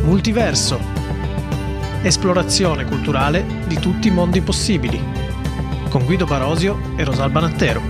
Multiverso. Esplorazione culturale di tutti i mondi possibili. Con Guido Barosio e Rosalba Nattero.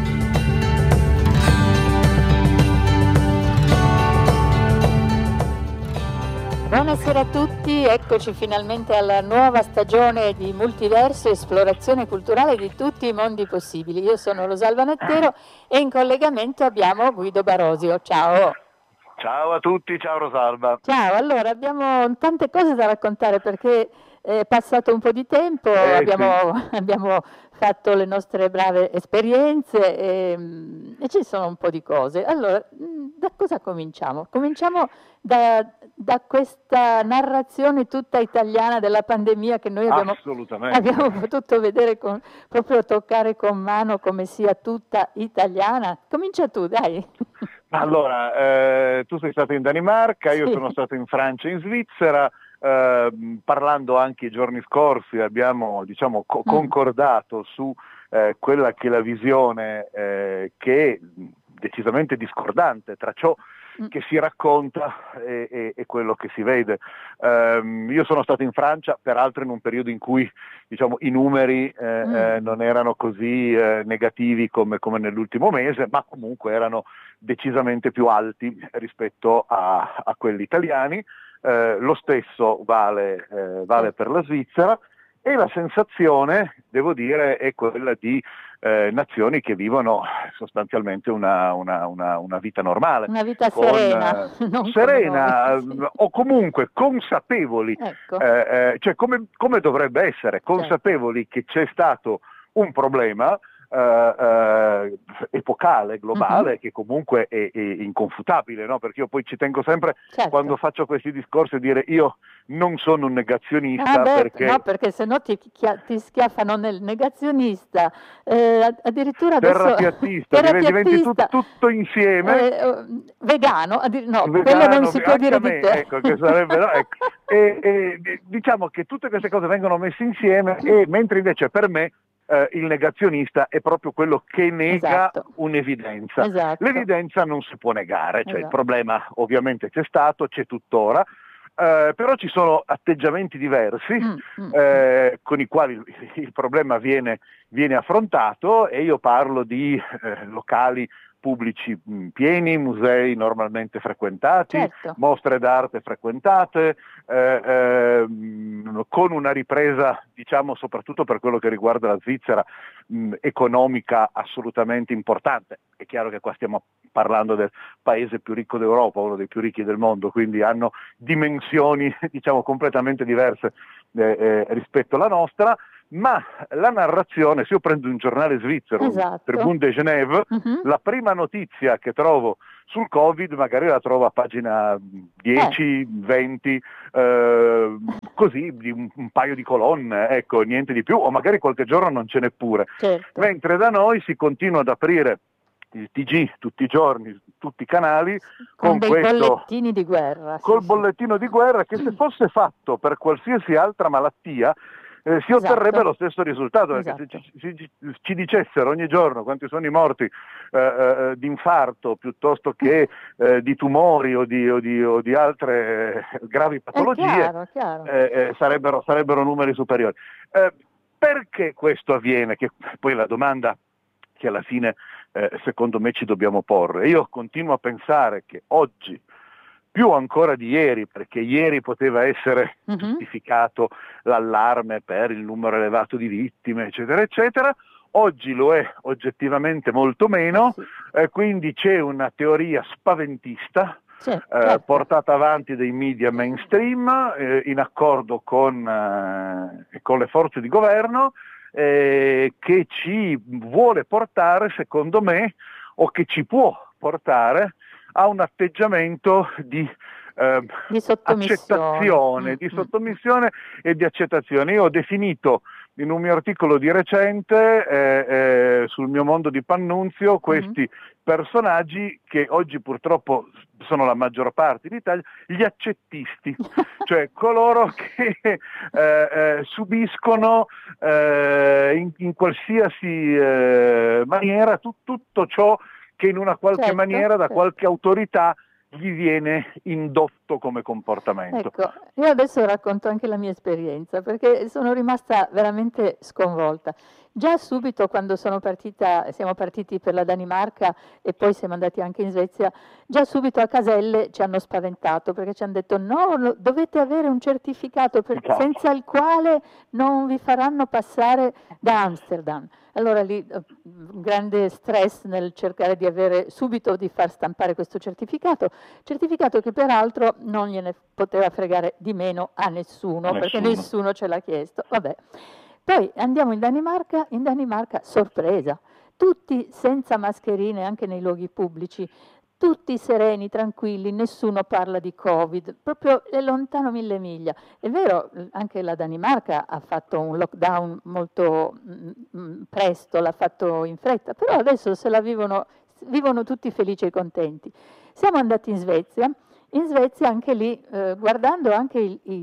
Buonasera a tutti, eccoci finalmente alla nuova stagione di Multiverso, esplorazione culturale di tutti i mondi possibili. Io sono Rosalba Nattero e in collegamento abbiamo Guido Barosio. Ciao! Ciao a tutti, ciao Rosalba. Ciao, allora abbiamo tante cose da raccontare perché è passato un po' di tempo, abbiamo fatto le nostre brave esperienze e ci sono un po' di cose. Allora, da cosa cominciamo? Cominciamo da questa narrazione tutta italiana della pandemia che noi abbiamo potuto vedere, proprio toccare con mano come sia tutta italiana. Comincia tu, dai. Allora, tu sei stato in Danimarca, io sono stato in Francia e in Svizzera. Parlando anche i giorni scorsi abbiamo concordato su quella che è la visione che è decisamente discordante tra ciò che si racconta e quello che si vede. Io sono stato in Francia, peraltro in un periodo in cui i numeri non erano così negativi come nell'ultimo mese, ma comunque erano decisamente più alti rispetto a quelli italiani. Lo stesso vale per la Svizzera, e la sensazione, devo dire, è quella di nazioni che vivono sostanzialmente una vita normale. Una vita serena. Serena o comunque consapevoli, ecco. Cioè come dovrebbe essere, consapevoli che c'è stato un problema epocale, globale, che comunque è inconfutabile, no? Perché io poi ci tengo sempre, quando faccio questi discorsi, a dire io non sono un negazionista, perché se no ti schiaffano nel negazionista, addirittura terrapiattista, diventi tutto insieme, vegano, quello non si può dire di te. Ecco, che sarebbe, no? Ecco. E diciamo che tutte queste cose vengono messe insieme, e mentre invece per me il negazionista è proprio quello che nega un'evidenza. L'evidenza non si può negare, cioè il problema ovviamente c'è stato, c'è tuttora, però ci sono atteggiamenti diversi con i quali il problema viene affrontato, e io parlo di locali pubblici pieni, musei normalmente frequentati, mostre d'arte frequentate, con una ripresa, soprattutto per quello che riguarda la Svizzera, economica assolutamente importante. È chiaro che qua stiamo parlando del paese più ricco d'Europa, uno dei più ricchi del mondo, quindi hanno dimensioni completamente diverse rispetto alla nostra. Ma la narrazione, se io prendo un giornale svizzero, Tribune de Genève, la prima notizia che trovo sul Covid magari la trovo a pagina 10, 20, così, di un paio di colonne, ecco, niente di più, o magari qualche giorno non ce n'è pure. Mentre da noi si continua ad aprire il TG tutti i giorni, tutti i canali, con dei bollettini di guerra. Col bollettino di guerra, che se fosse fatto per qualsiasi altra malattia si otterrebbe lo stesso risultato, perché se ci dicessero ogni giorno quanti sono i morti di infarto piuttosto che di tumori o di altre gravi patologie, chiaro. Sarebbero numeri superiori. Perché questo avviene? Che poi è la domanda che alla fine secondo me ci dobbiamo porre. Io continuo a pensare che oggi, più ancora di ieri, perché ieri poteva essere giustificato l'allarme per il numero elevato di vittime, eccetera, eccetera, oggi lo è oggettivamente molto meno, quindi c'è una teoria spaventista portata avanti dai media mainstream, in accordo con le forze di governo, che ci vuole portare, secondo me, o che ci può portare a un atteggiamento di accettazione, di sottomissione e di accettazione. Io ho definito in un mio articolo di recente sul mio mondo di Pannunzio questi personaggi, che oggi purtroppo sono la maggior parte in Italia, gli accettisti, cioè coloro che subiscono in qualsiasi maniera tutto ciò che in una qualche maniera da qualche autorità gli viene indotto come comportamento. Ecco, io adesso racconto anche la mia esperienza, perché sono rimasta veramente sconvolta. Già subito quando siamo partiti per la Danimarca e poi siamo andati anche in Svezia, già subito a Caselle ci hanno spaventato, perché ci hanno detto no, dovete avere un certificato senza il quale non vi faranno passare da Amsterdam. Allora lì un grande stress nel cercare di far stampare questo certificato che peraltro non gliene poteva fregare di meno a nessuno. Perché nessuno ce l'ha chiesto. Vabbè. Poi andiamo in Danimarca sorpresa, tutti senza mascherine anche nei luoghi pubblici, tutti sereni, tranquilli, nessuno parla di Covid, proprio è lontano 1000 miglia. È vero, anche la Danimarca ha fatto un lockdown molto presto, l'ha fatto in fretta, però adesso se la vivono tutti felici e contenti. Siamo andati in Svezia anche lì, guardando anche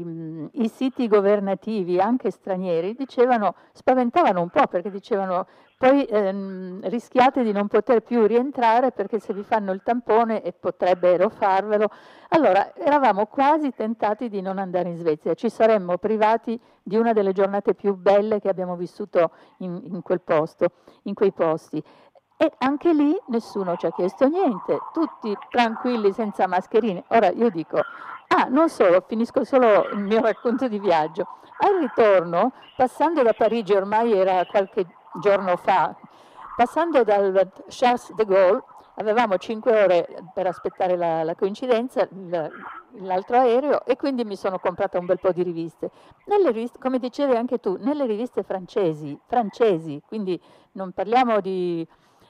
i siti governativi, anche stranieri, spaventavano un po', perché dicevano poi rischiate di non poter più rientrare perché se vi fanno il tampone e potrebbero farvelo. Allora eravamo quasi tentati di non andare in Svezia, ci saremmo privati di una delle giornate più belle che abbiamo vissuto in quei posti. E anche lì nessuno ci ha chiesto niente, tutti tranquilli senza mascherine. Ora io dico, non solo, finisco solo il mio racconto di viaggio. Al ritorno, passando da Parigi, ormai era qualche giorno fa, passando dal Charles de Gaulle, avevamo 5 ore per aspettare la coincidenza, l'altro aereo, e quindi mi sono comprata un bel po' di riviste. Nelle riviste, come dicevi anche tu, nelle riviste francesi, quindi non parliamo di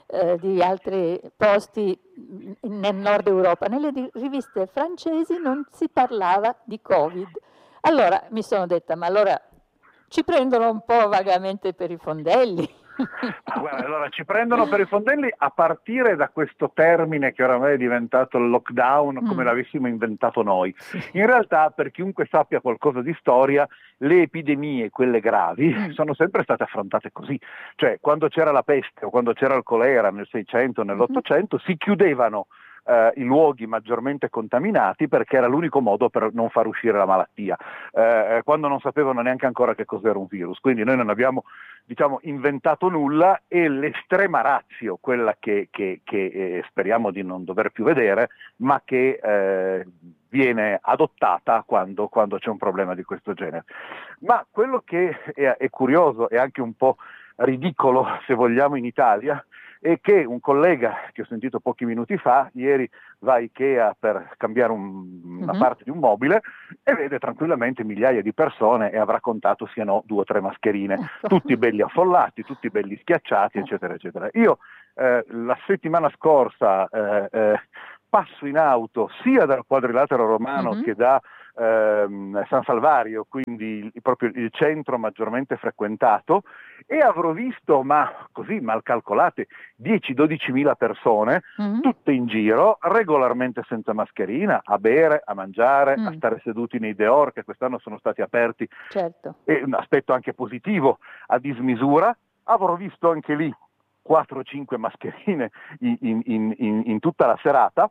altri posti nel nord Europa, nelle riviste francesi non si parlava di Covid. Allora mi sono detta, ma allora ci prendono un po' vagamente per i fondelli. Guarda, allora ci prendono per i fondelli a partire da questo termine che oramai è diventato il lockdown, come l'avessimo inventato noi. In realtà, per chiunque sappia qualcosa di storia, le epidemie, quelle gravi, sono sempre state affrontate così. Cioè, quando c'era la peste o quando c'era il colera nel 600, nell'800, si chiudevano i luoghi maggiormente contaminati perché era l'unico modo per non far uscire la malattia, quando non sapevano neanche ancora che cos'era un virus. Quindi noi non abbiamo, inventato nulla, e l'estrema ratio, quella che speriamo di non dover più vedere, ma che viene adottata quando c'è un problema di questo genere. Ma quello che è curioso e anche un po' ridicolo, se vogliamo, in Italia, è che un collega che ho sentito pochi minuti fa, ieri va a Ikea per cambiare una parte di un mobile e vede tranquillamente migliaia di persone e avrà contato siano 2 o 3 mascherine, tutti belli affollati, tutti belli schiacciati, eccetera, eccetera. Io la settimana scorsa passo in auto sia dal Quadrilatero Romano che da San Salvario, quindi proprio il centro maggiormente frequentato, e avrò visto, ma così mal calcolate, 10-12 mila persone, tutte in giro, regolarmente senza mascherina, a bere, a mangiare, a stare seduti nei dehors, che quest'anno sono stati aperti, e un aspetto anche positivo, a dismisura. Avrò visto anche lì 4-5 mascherine in tutta la serata,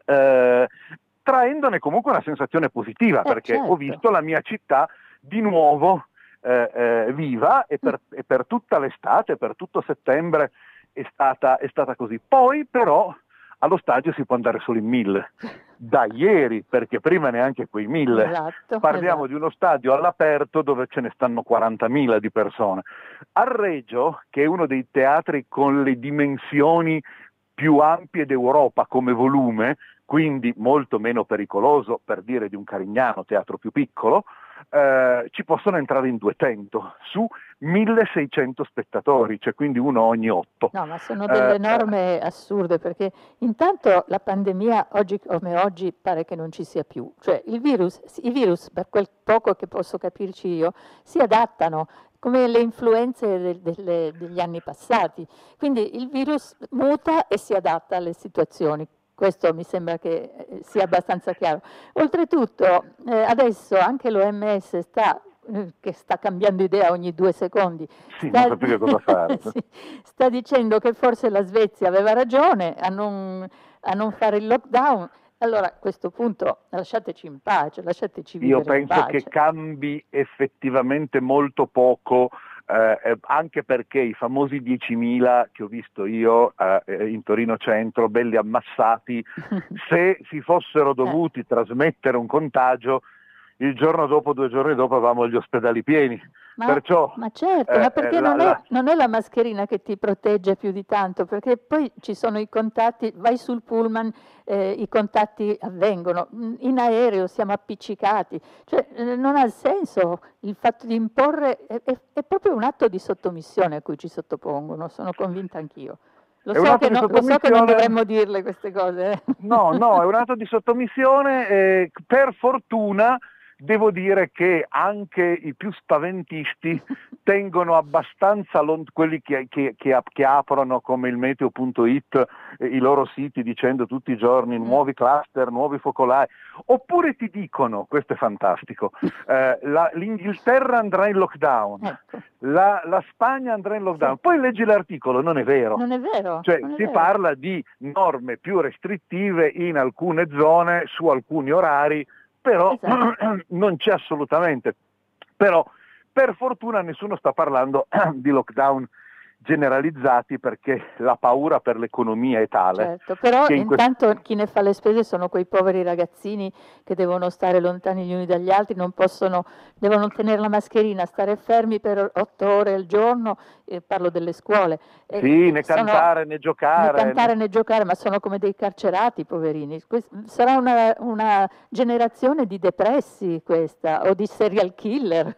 traendone comunque una sensazione positiva, perché ho visto la mia città di nuovo viva, e per tutta l'estate, per tutto settembre è stata così. Poi però allo stadio si può andare solo in 1000, da ieri, perché prima neanche quei 1000. Parliamo di uno stadio all'aperto dove ce ne stanno 40.000 di persone. A Reggio, che è uno dei teatri con le dimensioni più ampie d'Europa come volume, quindi molto meno pericoloso, per dire, di un Carignano, teatro più piccolo, ci possono entrare in 200 su 1.600 spettatori, cioè quindi uno ogni 8. No, ma sono delle norme assurde, perché intanto la pandemia oggi come oggi pare che non ci sia più, cioè i virus, per quel poco che posso capirci io, si adattano come le influenze degli anni passati, quindi il virus muta e si adatta alle situazioni. Questo mi sembra che sia abbastanza chiaro. Oltretutto adesso anche l'OMS che sta cambiando idea ogni 2 secondi, non so più che cosa fare. sta dicendo che forse la Svezia aveva ragione a non fare il lockdown, Allora, a questo punto lasciateci in pace, lasciateci vivere Io penso che cambi effettivamente molto poco, anche perché i famosi 10.000 che ho visto io in Torino Centro, belli ammassati, se si fossero dovuti trasmettere un contagio, il giorno dopo, 2 giorni dopo, avevamo gli ospedali pieni. Perciò, ma certo, ma perché non è la mascherina che ti protegge più di tanto, perché poi ci sono i contatti, vai sul pullman, i contatti avvengono, in aereo siamo appiccicati, cioè non ha senso il fatto di imporre, è proprio un atto di sottomissione a cui ci sottopongono, sono convinta anch'io. Lo so che non dovremmo dirle queste cose. No, è un atto di sottomissione, per fortuna. Devo dire che anche i più spaventisti tengono abbastanza quelli che aprono come il meteo.it i loro siti dicendo tutti i giorni nuovi cluster, nuovi focolai, oppure ti dicono, questo è fantastico, l'Inghilterra andrà in lockdown, ecco. la Spagna andrà in lockdown, sì. Poi leggi l'articolo, non è vero. Non è vero. Cioè si parla di norme più restrittive in alcune zone, su alcuni orari, però non c'è assolutamente. Però per fortuna nessuno sta parlando di lockdown generalizzati, perché la paura per l'economia è tale. Certo, però intanto chi ne fa le spese sono quei poveri ragazzini che devono stare lontani gli uni dagli altri, devono tenere la mascherina, stare fermi per 8 ore al giorno, parlo delle scuole. Sì, né cantare né giocare. Ma sono come dei carcerati, poverini. Sarà una generazione di depressi questa, o di serial killer.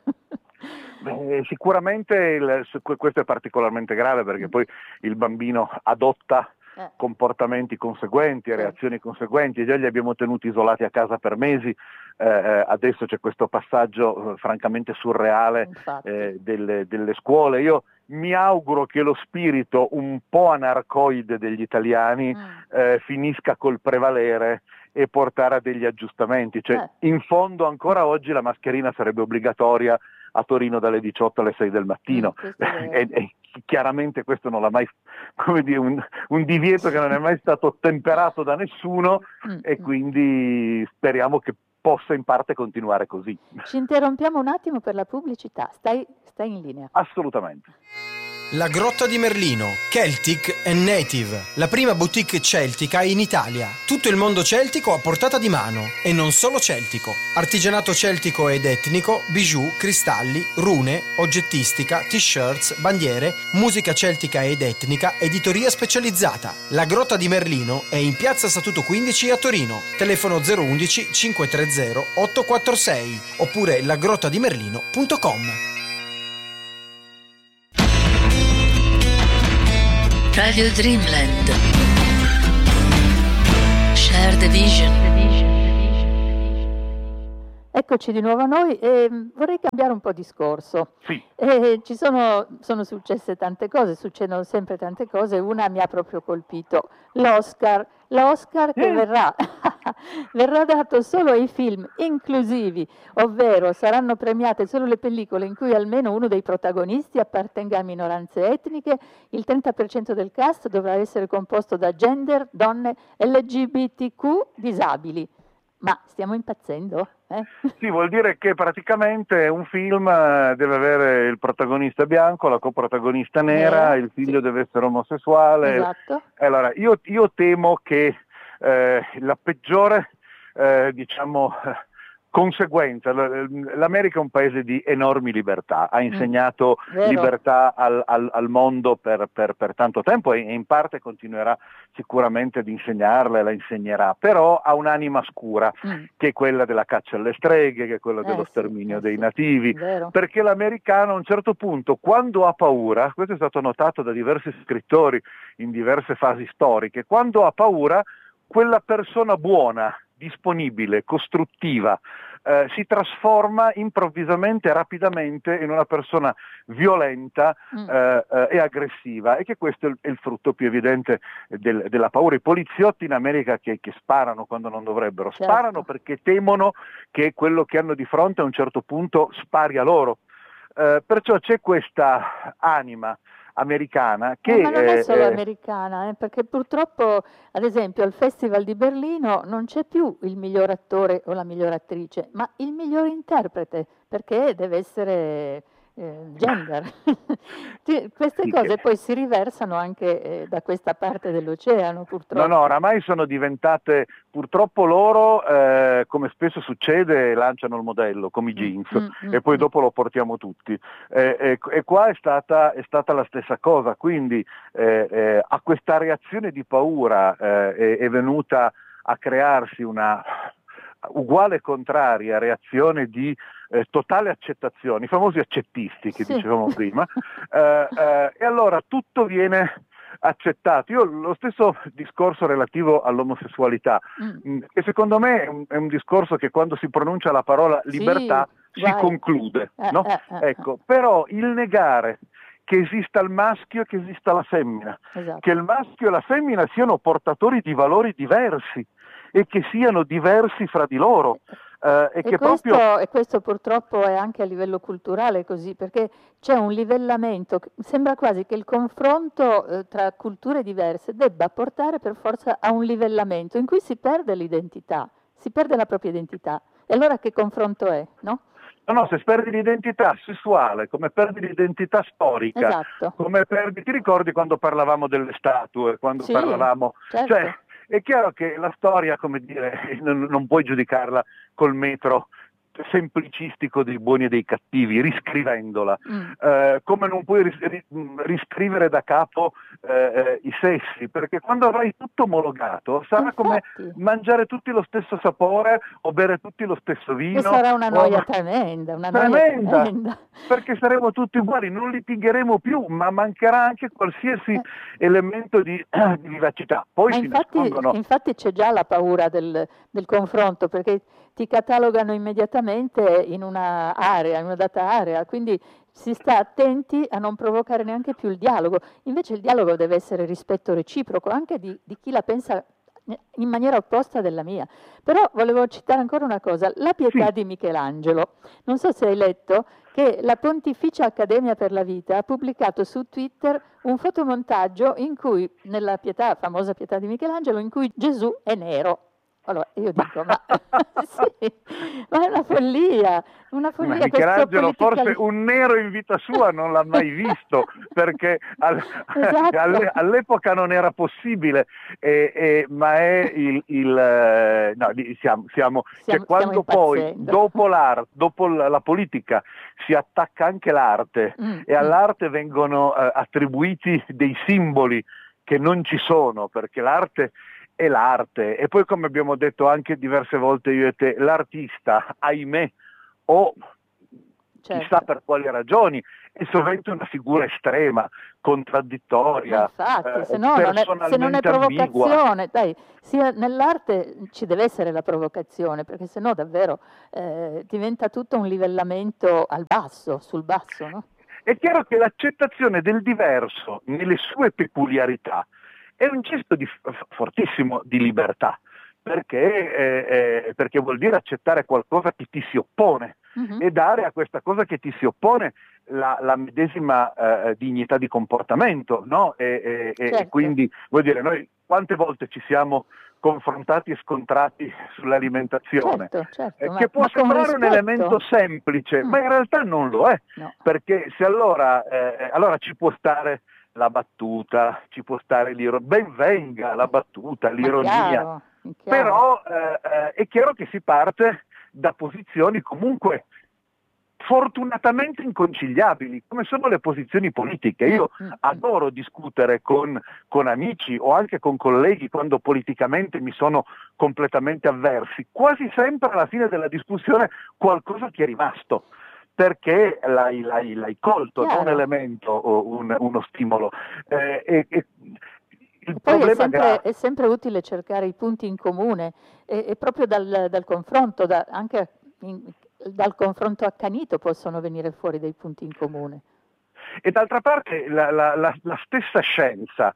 Sicuramente questo è particolarmente grave, perché poi il bambino adotta comportamenti conseguenti, reazioni conseguenti, già li abbiamo tenuti isolati a casa per mesi, adesso c'è questo passaggio francamente surreale delle scuole. Io mi auguro che lo spirito un po' anarcoide degli italiani finisca col prevalere e portare a degli aggiustamenti, cioè in fondo ancora oggi la mascherina sarebbe obbligatoria a Torino dalle 18 alle 6 del mattino, e chiaramente questo non l'ha mai, come dire, un divieto che non è mai stato ottemperato da nessuno, e quindi speriamo che possa in parte continuare così. Ci interrompiamo un attimo per la pubblicità, stai in linea. Assolutamente. La Grotta di Merlino, Celtic and Native, la prima boutique celtica in Italia. Tutto il mondo celtico a portata di mano, e non solo celtico. Artigianato celtico ed etnico, bijou, cristalli, rune, oggettistica, t-shirts, bandiere, musica celtica ed etnica, editoria specializzata. La Grotta di Merlino è in piazza Statuto 15 a Torino. Telefono 011 530 846 oppure lagrottadimerlino.com. Radio Dreamland. Share the vision. Eccoci di nuovo a noi, e vorrei cambiare un po' discorso. Sì. Sono successe tante cose, succedono sempre tante cose, una mi ha proprio colpito, l'Oscar che verrà dato solo ai film inclusivi, ovvero saranno premiate solo le pellicole in cui almeno uno dei protagonisti appartenga a minoranze etniche, il 30% del cast dovrà essere composto da gender, donne, LGBTQ, disabili. Ma stiamo impazzendo? Sì, vuol dire che praticamente un film deve avere il protagonista bianco, la coprotagonista nera, il figlio deve essere omosessuale. Esatto. Allora, io temo che la peggiore, conseguenza, l'America è un paese di enormi libertà, ha insegnato libertà al mondo per tanto tempo, e in parte continuerà sicuramente ad insegnarla, e la insegnerà, però ha un'anima scura, che è quella della caccia alle streghe, che è quella dello sterminio dei nativi, perché l'americano a un certo punto, quando ha paura, questo è stato notato da diversi scrittori in diverse fasi storiche, quando ha paura, quella persona buona, disponibile, costruttiva, si trasforma improvvisamente, rapidamente, in una persona violenta e aggressiva, e che questo è il frutto più evidente della paura. I poliziotti in America che sparano quando non dovrebbero, sparano perché temono che quello che hanno di fronte a un certo punto spari a loro. Perciò c'è questa anima americana che... Ma non è solo americana, perché purtroppo, ad esempio, al Festival di Berlino non c'è più il miglior attore o la miglior attrice, ma il miglior interprete, perché deve essere gender. Queste cose poi si riversano anche da questa parte dell'oceano, purtroppo. No, oramai sono diventate, purtroppo loro, come spesso succede, lanciano il modello, come i jeans, e poi dopo lo portiamo tutti. E qua è stata la stessa cosa, quindi a questa reazione di paura è venuta a crearsi una uguale e contraria reazione di totale accettazione, i famosi accettisti che dicevamo prima, e allora tutto viene accettato. Io lo stesso discorso relativo all'omosessualità, che secondo me è un discorso che quando si pronuncia la parola libertà si conclude, no? Ecco, però il negare che esista il maschio e che esista la femmina, che il maschio e la femmina siano portatori di valori diversi e che siano diversi fra di loro. E questo purtroppo è anche a livello culturale così, perché c'è un livellamento, sembra quasi che il confronto tra culture diverse debba portare per forza a un livellamento in cui si perde l'identità, si perde la propria identità. E allora che confronto è, no? No, se perdi l'identità sessuale, come perdi l'identità storica, come perdi, ti ricordi quando parlavamo delle statue, quando parlavamo... Certo. Cioè, è chiaro che la storia, come dire, non puoi giudicarla col metro semplicistico dei buoni e dei cattivi, riscrivendola, come non puoi riscrivere da capo i sessi, perché quando avrai tutto omologato sarà come mangiare tutti lo stesso sapore o bere tutti lo stesso vino. E sarà una noia tremenda, tremenda, perché saremo tutti uguali, non litigheremo più, ma mancherà anche qualsiasi elemento di vivacità. Poi infatti c'è già la paura del confronto, perché ti catalogano immediatamente in una data area, quindi si sta attenti a non provocare neanche più il dialogo. Invece il dialogo deve essere rispetto reciproco, anche di chi la pensa in maniera opposta della mia. Però volevo citare ancora una cosa, la Pietà di Michelangelo. Non so se hai letto che la Pontificia Accademia per la Vita ha pubblicato su Twitter un fotomontaggio in cui, nella famosa Pietà di Michelangelo, in cui Gesù è nero. Allora io dico, ma è una follia, Ma Michelangelo forse un nero in vita sua non l'ha mai visto, perché all'epoca non era possibile, ma è quando poi dopo la politica si attacca anche l'arte e all'arte vengono attribuiti dei simboli che non ci sono, perché l'arte è l'arte, e poi, come abbiamo detto anche diverse volte io e te, l'artista, ahimè, o chissà per quali ragioni, è sovente una figura estrema, contraddittoria, infatti, se non è provocazione, dai, sia nell'arte ci deve essere la provocazione, perché sennò davvero diventa tutto un livellamento sul basso, no? È chiaro che l'accettazione del diverso nelle sue peculiarità è un gesto fortissimo di libertà, perché vuol dire accettare qualcosa che ti si oppone e dare a questa cosa che ti si oppone la medesima dignità di comportamento, no? E quindi, vuol dire, noi quante volte ci siamo confrontati e scontrati sull'alimentazione, che può sembrare un elemento semplice, ma in realtà non lo è, perché se allora ci può stare la battuta, ci può stare l'ironia, ben venga la battuta, l'ironia, però è chiaro che si parte da posizioni comunque fortunatamente inconciliabili, come sono le posizioni politiche. Io adoro discutere con amici o anche con colleghi quando politicamente mi sono completamente avversi, quasi sempre alla fine della discussione qualcosa ti è rimasto, perché l'hai colto, non un elemento o uno stimolo. Poi è sempre utile cercare i punti in comune e proprio dal confronto, anche dal confronto accanito possono venire fuori dei punti in comune. E d'altra parte la stessa scienza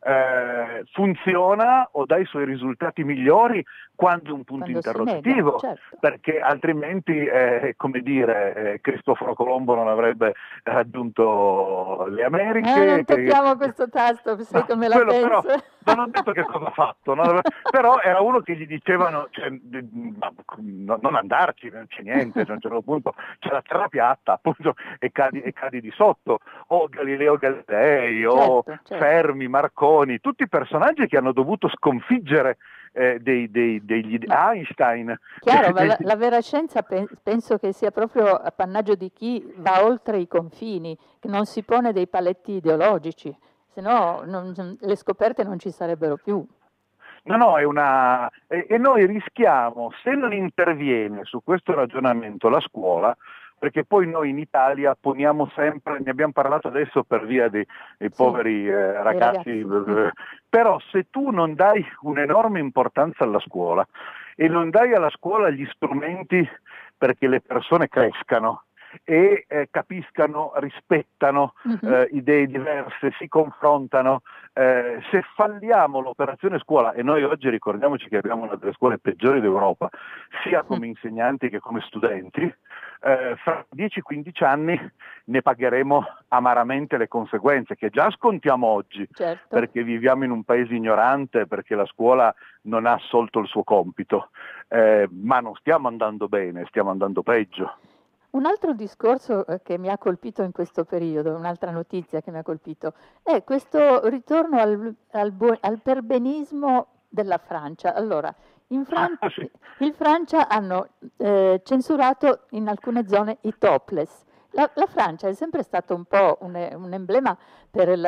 funziona o dà i suoi risultati migliori quando è un punto interrogativo, certo. Perché altrimenti, come dire, Cristoforo Colombo non avrebbe raggiunto le Americhe. Non tocchiamo questo tasto, sai come la penso. Però, non ho detto che cosa ha fatto, no? Però era uno che gli dicevano, cioè, non andarci, non c'è niente, a un certo punto c'è la terra piatta, appunto, e cadi di sotto, o Galileo Galilei, o certo. Fermi, Marconi, tutti personaggi che hanno dovuto sconfiggere degli Einstein. Chiaro, ma la vera scienza penso che sia proprio appannaggio di chi va oltre i confini, che non si pone dei paletti ideologici, se no le scoperte non ci sarebbero più. No, e noi rischiamo, se non interviene su questo ragionamento la scuola, perché poi noi in Italia poniamo sempre, ne abbiamo parlato adesso per via dei poveri ragazzi, però se tu non dai un'enorme importanza alla scuola e non dai alla scuola gli strumenti perché le persone crescano e capiscano, rispettano idee diverse, si confrontano, se falliamo l'operazione scuola, e noi oggi ricordiamoci che abbiamo una delle scuole peggiori d'Europa, sia come insegnanti che come studenti, fra 10-15 anni ne pagheremo amaramente le conseguenze, che già scontiamo oggi, certo. Perché viviamo in un paese ignorante, perché la scuola non ha assolto il suo compito, ma non stiamo andando bene, stiamo andando peggio. Un altro discorso che mi ha colpito in questo periodo, un'altra notizia che mi ha colpito, è questo ritorno al perbenismo della Francia. Allora, in Francia hanno censurato in alcune zone i topless. La Francia è sempre stato un po' un emblema per i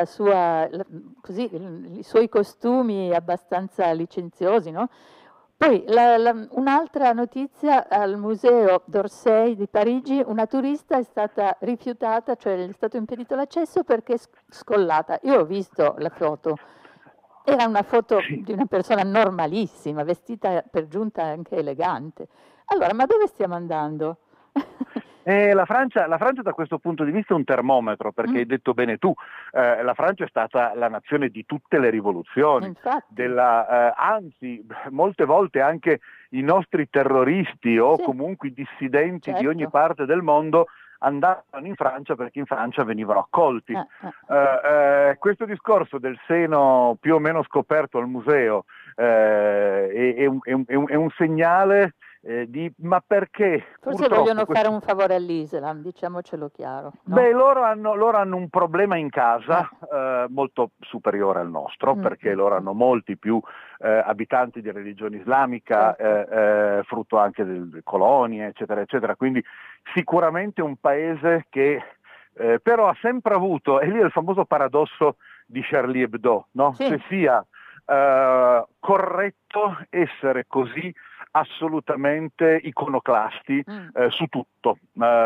suoi costumi abbastanza licenziosi, no? Poi un'altra notizia: al museo d'Orsay di Parigi una turista è stata rifiutata, cioè è stato impedito l'accesso perché è scollata. Io ho visto la foto, era una foto di una persona normalissima, vestita per giunta anche elegante. Allora, ma dove stiamo andando? La Francia da questo punto di vista è un termometro, perché hai detto bene tu, la Francia è stata la nazione di tutte le rivoluzioni, anzi molte volte anche i nostri terroristi o comunque i dissidenti di ogni parte del mondo andavano in Francia perché in Francia venivano accolti. Questo discorso del seno più o meno scoperto al museo è un segnale ma perché? Forse vogliono fare un favore all'Islam, diciamocelo chiaro. No? Beh, loro hanno un problema in casa molto superiore al nostro, perché loro hanno molti più abitanti di religione islamica, frutto anche delle colonie, eccetera, eccetera. Quindi sicuramente un paese che però ha sempre avuto, e lì è il famoso paradosso di Charlie Hebdo, no? Se sia corretto essere così assolutamente iconoclasti su tutto.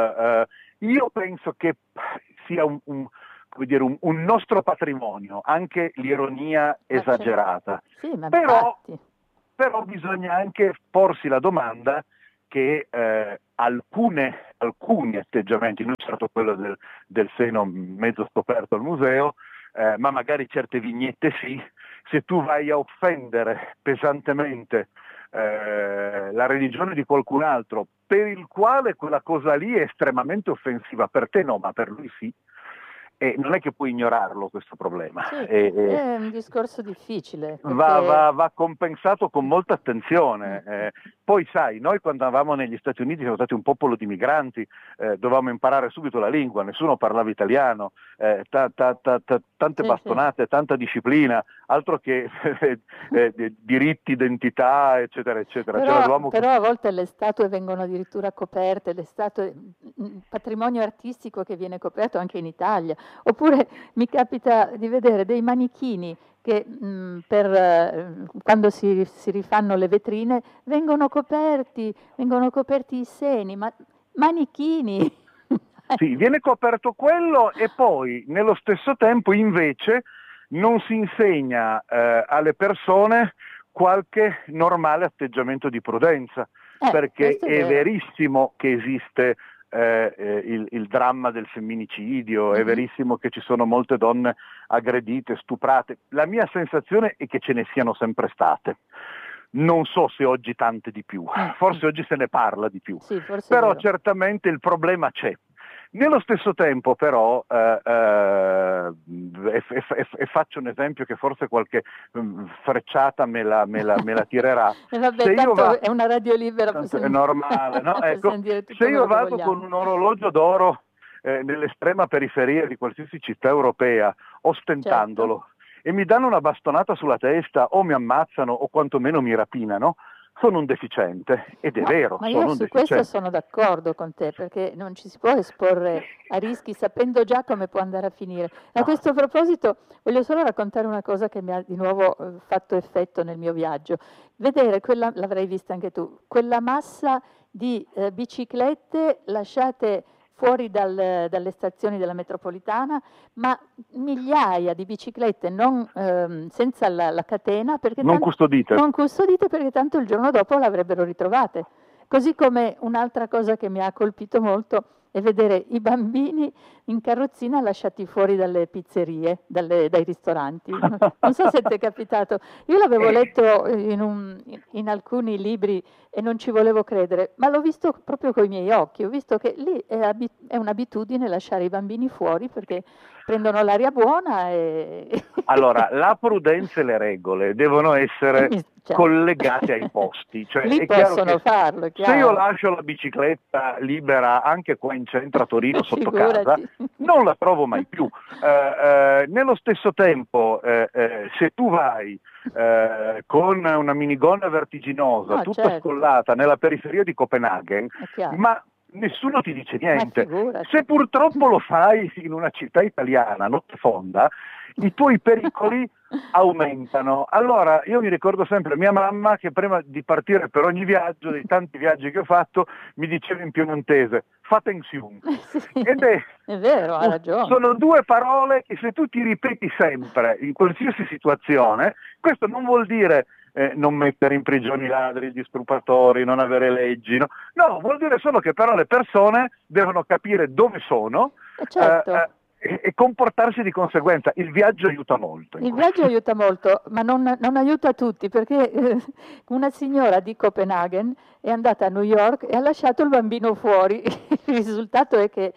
Io penso che sia un nostro patrimonio, anche l'ironia esagerata. Sì, ma però bisogna anche porsi la domanda che alcuni atteggiamenti, non certo quello del seno mezzo scoperto al museo, ma magari certe vignette sì, se tu vai a offendere pesantemente la religione di qualcun altro, per il quale quella cosa lì è estremamente offensiva, per te no, ma per lui sì, e non è che puoi ignorarlo questo problema. È un discorso difficile. Perché... Va compensato con molta attenzione. Poi sai, noi quando andavamo negli Stati Uniti siamo stati un popolo di migranti, dovevamo imparare subito la lingua, nessuno parlava italiano, tante bastonate, tanta disciplina, altro che diritti, identità, eccetera, eccetera. Però a volte le statue vengono addirittura coperte, patrimonio artistico che viene coperto anche in Italia. Oppure mi capita di vedere dei manichini che quando si rifanno le vetrine vengono coperti i seni, ma manichini. Sì, viene coperto quello e poi nello stesso tempo invece non si insegna alle persone qualche normale atteggiamento di prudenza, perché è verissimo che esiste il dramma del femminicidio, è verissimo che ci sono molte donne aggredite, stuprate. La mia sensazione è che ce ne siano sempre state. Non so se oggi tante di più, forse oggi se ne parla di più, sì, però certamente il problema c'è. Nello stesso tempo però, e faccio un esempio che forse qualche frecciata me la tirerà. Vabbè, tanto è una radio libera, è normale, no? Ecco, se io vado con un orologio d'oro nell'estrema periferia di qualsiasi città europea, ostentandolo, e mi danno una bastonata sulla testa o mi ammazzano o quantomeno mi rapinano, sono un deficiente, ed è vero. Ma io su questo sono d'accordo con te, perché non ci si può esporre a rischi sapendo già come può andare a finire. A questo proposito voglio solo raccontare una cosa che mi ha di nuovo fatto effetto nel mio viaggio. Vedere quella, l'avrai vista anche tu, quella massa di biciclette lasciate fuori dalle stazioni della metropolitana, ma migliaia di biciclette senza la catena, perché non custodite perché tanto il giorno dopo l'avrebbero ritrovate. Così come un'altra cosa che mi ha colpito molto è vedere i bambini in carrozzina lasciati fuori dalle pizzerie, dai ristoranti. Non so se ti è capitato. Io l'avevo letto in alcuni libri e non ci volevo credere, ma l'ho visto proprio coi miei occhi. Ho visto che lì è un'abitudine lasciare i bambini fuori perché prendono l'aria buona e... Allora, la prudenza e le regole devono essere collegate ai posti. Cioè, lì possono farlo, è chiaro. Se io lascio la bicicletta libera anche qua in centro a Torino sotto casa, non la trovo mai più. Nello stesso tempo, se tu vai con una minigonna vertiginosa, tutta scollata nella periferia di Copenaghen, ma nessuno ti dice niente. Se purtroppo lo fai in una città italiana, notte fonda, i tuoi pericoli aumentano. Allora, io mi ricordo sempre mia mamma che prima di partire per ogni viaggio, dei tanti viaggi che ho fatto, mi diceva in piemontese, fa attenzione. Ed è vero, ha ragione. Sono due parole che se tu ti ripeti sempre, in qualsiasi situazione, questo non vuol dire non mettere in prigione i ladri, gli stupratori, non avere leggi, no, vuol dire solo che però le persone devono capire dove sono, e comportarsi di conseguenza. Il viaggio aiuta molto. Il viaggio aiuta molto, ma non aiuta tutti, perché una signora di Copenaghen è andata a New York e ha lasciato il bambino fuori. Il risultato è che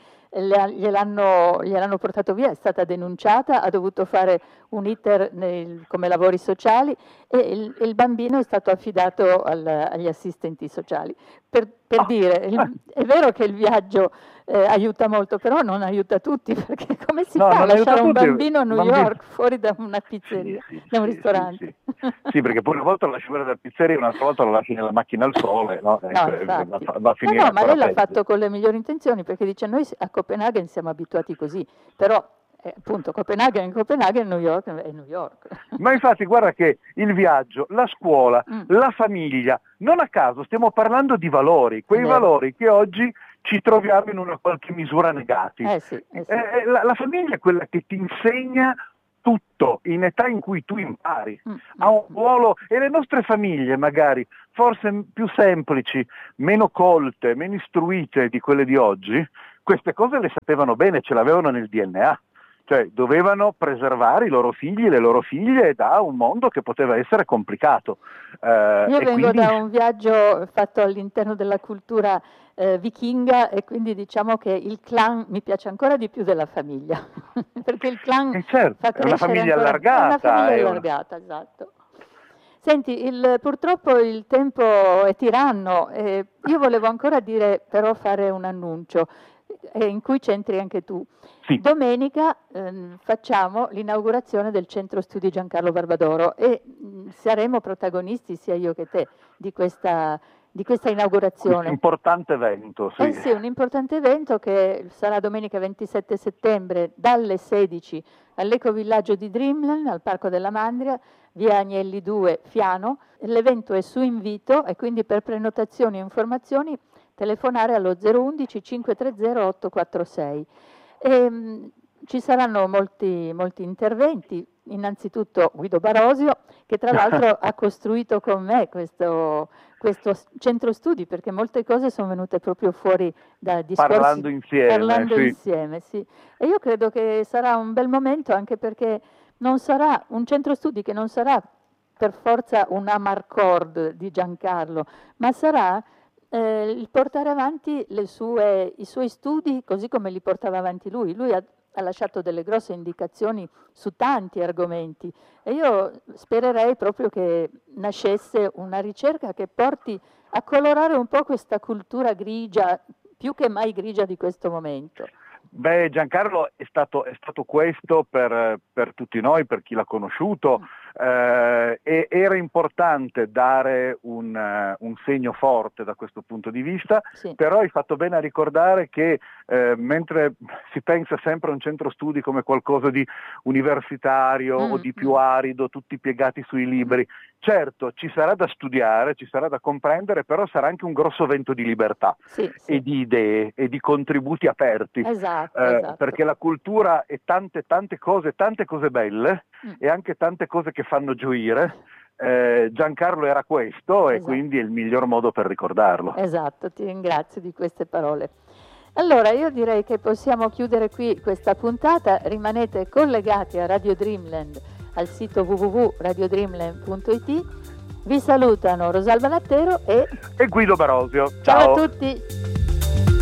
gliel'hanno portato via, è stata denunciata, ha dovuto fare un iter come lavori sociali e il bambino è stato affidato agli assistenti sociali. Per dire, è vero che il viaggio aiuta molto, però non aiuta tutti, perché come si fa a lasciare un bambino a New York fuori da una pizzeria, da un ristorante? Sì, perché poi una volta lo lasci fuori dalla pizzeria, un'altra volta lo lasci nella macchina al sole, no? Va a finire ma lei l'ha fatto con le migliori intenzioni, perché dice noi a Copenaghen siamo abituati così, però appunto Copenaghen, New York è New York. Ma infatti guarda che il viaggio, la scuola, la famiglia, non a caso stiamo parlando di valori, quei valori che oggi ci troviamo in una qualche misura negati. La famiglia è quella che ti insegna tutto in età in cui tu impari, ha un ruolo, e le nostre famiglie magari forse più semplici, meno colte, meno istruite di quelle di oggi, queste cose le sapevano bene, ce l'avevano nel DNA. Cioè dovevano preservare i loro figli e le loro figlie da un mondo che poteva essere complicato. Io vengo da un viaggio fatto all'interno della cultura vichinga e quindi diciamo che il clan mi piace ancora di più della famiglia, perché il clan fa crescere è una famiglia allargata. È una famiglia allargata, esatto. Senti, purtroppo il tempo è tiranno, io volevo ancora fare un annuncio in cui c'entri anche tu. Sì. Domenica facciamo l'inaugurazione del Centro Studi Giancarlo Barbadoro e saremo protagonisti, sia io che te, di questa inaugurazione. Un importante evento, sì. Sì, un importante evento che sarà domenica 27 settembre dalle 16 all'ecovillaggio di Dreamland, al Parco della Mandria, via Agnelli 2, Fiano. L'evento è su invito e quindi per prenotazioni e informazioni telefonare allo 011 530 846. Ci saranno molti interventi, innanzitutto Guido Barosio, che tra l'altro ha costruito con me questo questo centro studi, perché molte cose sono venute proprio fuori da discorsi. Parlando insieme, sì. E io credo che sarà un bel momento, anche perché non sarà un centro studi che non sarà per forza un Amarcord di Giancarlo, ma sarà il portare avanti i suoi studi così come li portava avanti lui. Lui ha lasciato delle grosse indicazioni su tanti argomenti e io spererei proprio che nascesse una ricerca che porti a colorare un po' questa cultura grigia, più che mai grigia di questo momento. Beh, Giancarlo è stato questo per tutti noi, per chi l'ha conosciuto, e era importante dare un segno forte da questo punto di vista, sì. Però hai fatto bene a ricordare che mentre si pensa sempre a un centro studi come qualcosa di universitario o di più arido, tutti piegati sui libri, certo ci sarà da studiare, ci sarà da comprendere, però sarà anche un grosso vento di libertà, sì. E di idee e di contributi aperti. Esatto. Perché la cultura è tante cose belle e anche tante cose che fanno gioire. Giancarlo era questo, e quindi è il miglior modo per ricordarlo. Esatto, ti ringrazio di queste parole. Allora io direi che possiamo chiudere qui questa puntata. Rimanete collegati a Radio Dreamland, al sito www.radiodreamland.it. Vi salutano Rosalba Nattero e Guido Barosio. Ciao a tutti.